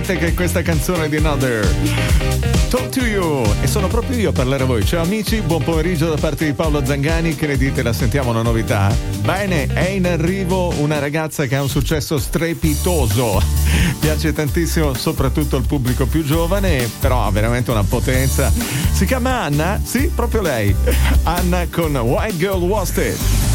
niente che questa canzone di Another. Talk to You, e sono proprio io a parlare a voi. Ciao amici, buon pomeriggio da parte di Paolo Zangani. Che ne dite? La sentiamo una novità? Bene, è in arrivo una ragazza che ha un successo strepitoso, piace tantissimo soprattutto al pubblico più giovane, però ha veramente una potenza. Si chiama Anna, sì, proprio lei, Anna con White Girl Wasted.